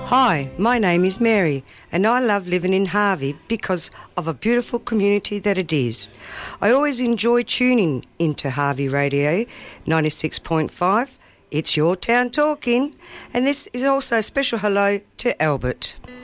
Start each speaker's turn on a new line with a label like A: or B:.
A: Hi, my name is Mary and I love living in Harvey because of a beautiful community that it is. I always enjoy tuning into Harvey Radio 96.5. It's your town talking, and this is also a special hello to Albert.